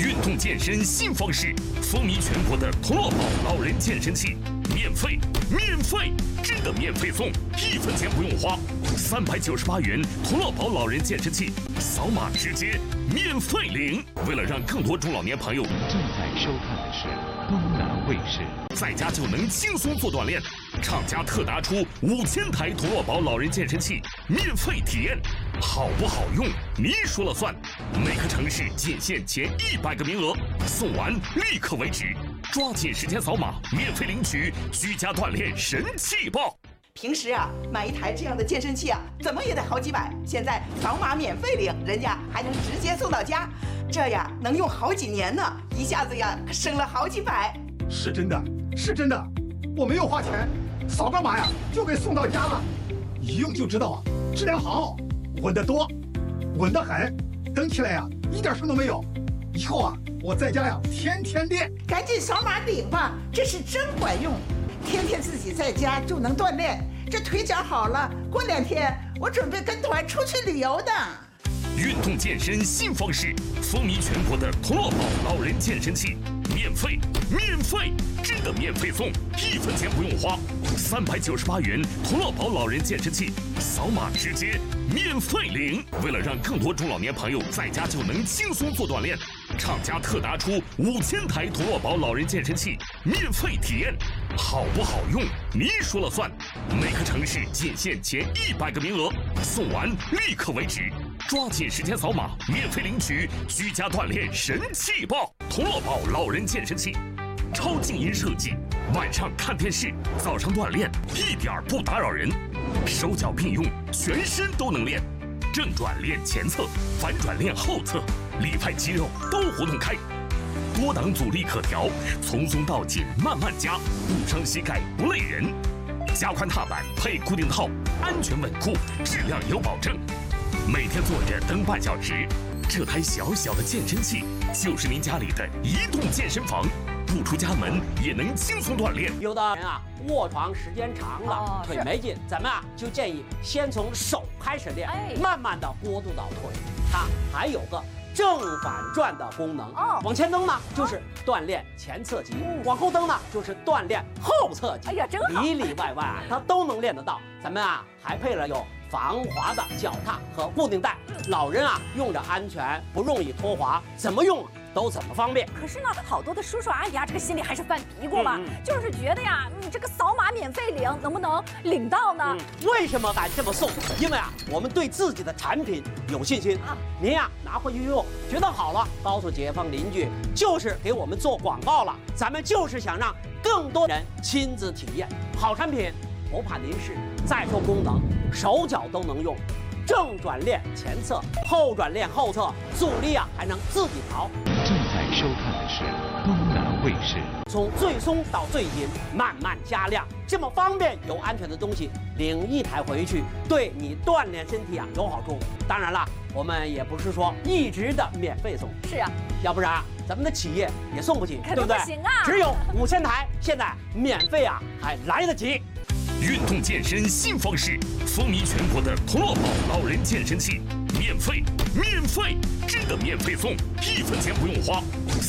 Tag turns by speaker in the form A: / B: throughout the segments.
A: 运动健身新方式，风靡全国的同乐宝老人健身器，免费，真的免费送，1分钱不用花，398元同乐宝老人健身器，扫码直接免费领。为了让更多中老年朋友，
B: 正在收看的是东南卫视，
A: 在家就能轻松做锻炼，厂家特拿出5000台同乐宝老人健身器免费体验，好不好用你说了算。每个城市仅限前100个名额，送完立刻为止，抓紧时间扫码免费领取居家锻炼神器包。
C: 平时啊，买一台这样的健身器啊，怎么也得好几百。现在扫码免费领，人家还能直接送到家，这呀能用好几年呢，一下子呀省了好几百。
D: 是真的，是真的，我没有花钱，扫个码呀就给送到家了，一用就知道啊，质量好，稳得多，稳得很，蹬起来呀一点声都没有。以后啊，我在家呀天天练。
E: 赶紧扫码领吧，这是真管用。天天自己在家就能锻炼，这腿脚好了，过2天我准备跟团出去旅游的。
A: 运动健身新方式，风靡全国的同乐宝老人健身器，免费，真的免费送，1分钱不用花，398元同乐宝老人健身器，扫码直接免费领。为了让更多中老年朋友在家就能轻松做锻炼，厂家特拿出5000台同乐宝老人健身器免费体验，好不好用你说了算。每个城市仅限前100个名额，送完立刻为止，抓紧时间扫码免费领取居家锻炼神器包。同乐宝老人健身器，超静音设计，晚上看电视，早上锻炼一点不打扰人，手脚并用，全身都能练，正转练前侧，反转练后侧，里派肌肉都活动开，多档阻力可调，从松到紧慢慢加，不伤膝盖不累人，加宽踏板配固定套，安全稳固，质量有保证。每天坐着蹬半小时，这台小小的健身器就是您家里的移动健身房，不出家门也能轻松锻炼。
F: 有的人啊，卧床时间长了，腿没劲，咱们啊就建议先从手开始练，慢慢的过渡到腿。它还有个正反转的功能，往前蹬呢就是锻炼前侧肌，往后蹬呢就是锻炼后侧肌。哎呀，真好，里里外外啊它都能练得到。咱们啊还配了有防滑的脚踏和固定带，老人啊用着安全，不容易脱滑，怎么用都怎么方便。
G: 可是呢，好多的叔叔阿姨啊，这个心里还是犯嘀咕嘛，就是觉得呀，你这个扫码免费领，能不能领到呢？
F: 为什么敢这么送？因为啊，我们对自己的产品有信心啊。您呀拿回去用，觉得好了，告诉街坊邻居，就是给我们做广告了。咱们就是想让更多人亲自体验好产品，不怕您试。再说功能，手脚都能用。正转练前侧，后转练后侧，阻力啊还能自己调。
B: 正在收看的是东南卫视。
F: 从最松到最紧，慢慢加量，这么方便又安全的东西，领一台回去，对你锻炼身体啊有好处。当然了，我们也不是说一直的免费送，
G: 是啊，
F: 要不然咱们的企业也送不起，对不对？
G: 不行啊，
F: 只有5000台，现在免费啊还来得及。
A: 运动健身新方式，风靡全国的同乐宝老人健身器，免费，真的免费送，1分钱不用花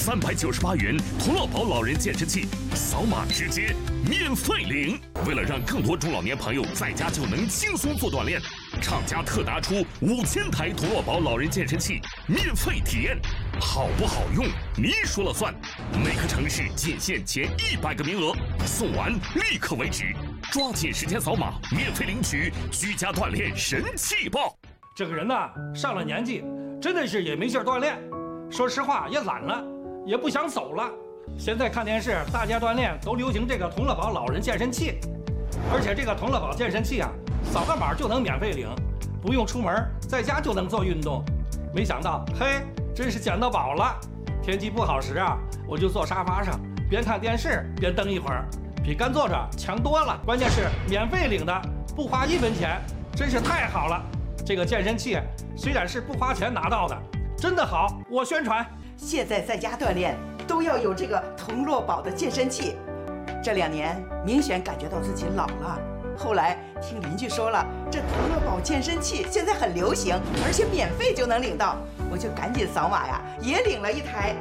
A: ，398元同乐宝老人健身器，扫码直接免费领。为了让更多中老年朋友在家就能轻松做锻炼，厂家特拿出5000台同乐宝老人健身器免费体验，好不好用你说了算。每个城市仅限前100个名额，送完立刻为止，抓紧时间扫码免费领取居家锻炼神器包。
H: 这个人呢，上了年纪，真的是也没劲儿锻炼，说实话也懒了，也不想走了。现在看电视，大家锻炼都流行这个同乐宝老人健身器，而且这个同乐宝健身器啊，扫个码就能免费领，不用出门，在家就能做运动。没想到，嘿，真是捡到宝了。天气不好时啊，我就坐沙发上，边看电视边蹬一会儿，比干坐着强多了。关键是免费领的，不花1分钱，真是太好了。这个健身器虽然是不花钱拿到的，真的好，我宣传。
C: 现在在家锻炼都要有这个同乐宝的健身器。这2年明显感觉到自己老了，后来听邻居说了，这同乐宝健身器现在很流行，而且免费就能领到，我就赶紧扫码呀，也领了一台。